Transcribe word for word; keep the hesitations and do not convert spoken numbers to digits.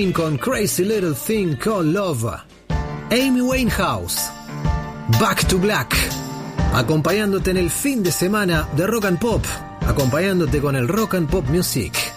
con Crazy Little Thing Called Love. Amy Winehouse, Back to Black, acompañándote en el fin de semana de Rock and Pop, acompañándote con el Rock and Pop Music.